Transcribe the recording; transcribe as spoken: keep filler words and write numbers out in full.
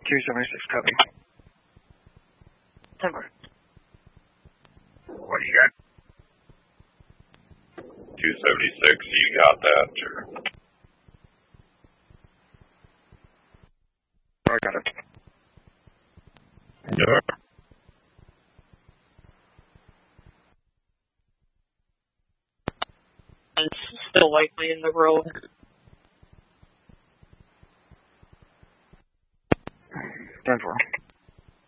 two seventy-six, copy. Denver. What do you got? two seventy-six, you got that, sure. I got it. Yeah. It's still likely in the road. Denver.